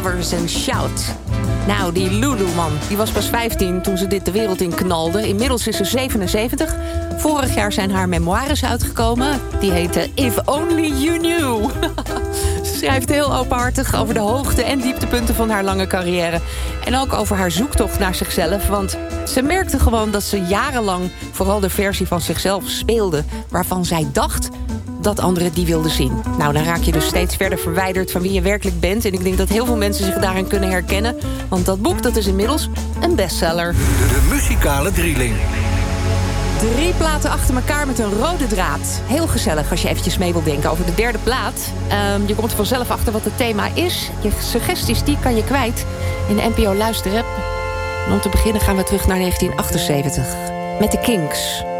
Lovers and Shout. Nou, die Lulu, man, die was pas 15 toen ze dit de wereld in knalde. Inmiddels is ze 77. Vorig jaar zijn haar memoires uitgekomen. Die heten If Only You Knew. Ze schrijft heel openhartig over de hoogte- en dieptepunten van haar lange carrière. En ook over haar zoektocht naar zichzelf. Want ze merkte gewoon dat ze jarenlang vooral de versie van zichzelf speelde waarvan zij dacht dat anderen die wilden zien. Nou, dan raak je dus steeds verder verwijderd van wie je werkelijk bent. En ik denk dat heel veel mensen zich daarin kunnen herkennen. Want dat boek, dat is inmiddels een bestseller. De muzikale drieling. 3 platen achter elkaar met een rode draad. Heel gezellig als je eventjes mee wilt denken over de derde plaat. Je komt er vanzelf achter wat het thema is. Je suggesties, die kan je kwijt in de NPO Luisterapp. En om te beginnen gaan we terug naar 1978. Met de Kinks.